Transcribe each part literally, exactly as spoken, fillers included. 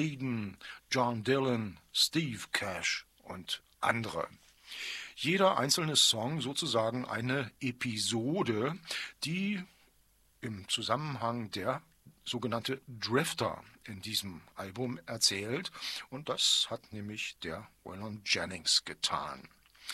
Hayden, John Dylan, Steve Cash und andere. Jeder einzelne Song sozusagen eine Episode, die im Zusammenhang der sogenannte Drifter in diesem Album erzählt, und das hat nämlich der Waylon Jennings getan.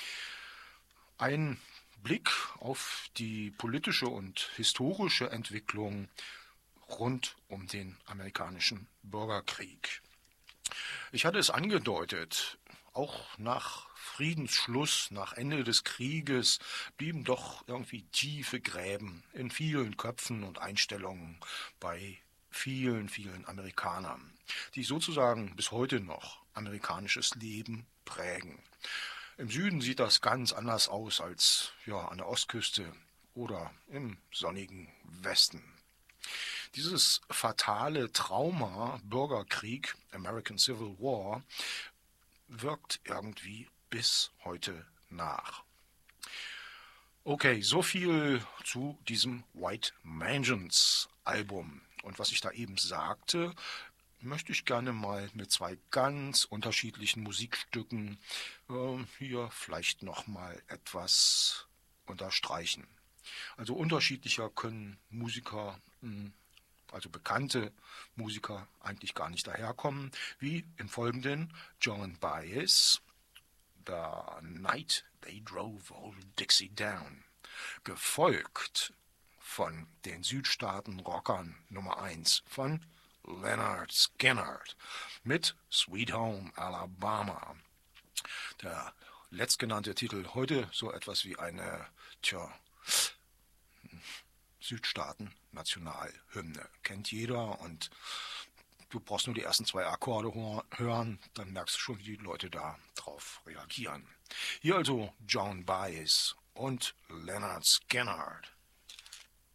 Ein Blick auf die politische und historische Entwicklung rund um den amerikanischen Bürgerkrieg. Ich hatte es angedeutet, auch nach Friedensschluss, nach Ende des Krieges blieben doch irgendwie tiefe Gräben in vielen Köpfen und Einstellungen bei vielen, vielen Amerikanern, die sozusagen bis heute noch amerikanisches Leben prägen. Im Süden sieht das ganz anders aus als ja, an der Ostküste oder im sonnigen Westen. Dieses fatale Trauma Bürgerkrieg, American Civil War, wirkt irgendwie bis heute nach. Okay, so viel zu diesem White Mansions Album. Und was ich da eben sagte, möchte ich gerne mal mit zwei ganz unterschiedlichen Musikstücken äh, hier vielleicht nochmal etwas unterstreichen. Also unterschiedlicher können Musiker, mh, also bekannte Musiker, eigentlich gar nicht daherkommen, wie im Folgenden Joan Baez, The Night They Drove Old Dixie Down, gefolgt von den Südstaaten-Rockern Nummer eins von Lynyrd Skynyrd mit Sweet Home Alabama. Der letztgenannte Titel heute so etwas wie eine, tja, Südstaaten-Nationalhymne. Kennt jeder und du brauchst nur die ersten zwei Akkorde hören, dann merkst du schon, wie die Leute da drauf reagieren. Hier also Joan Baez und Lynyrd Skynyrd.